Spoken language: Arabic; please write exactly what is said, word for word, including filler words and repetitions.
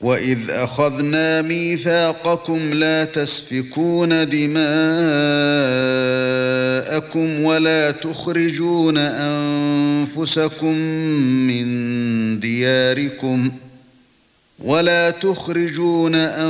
وَإِذْ أَخَذْنَا مِيثَاقَكُمْ لَا تَسْفِكُونَ دِمَاءَكُمْ وَلَا تُخْرِجُونَ أَنفُسَكُم مِّن دِيَارِكُمْ وَلَا تُخْرِجُونَ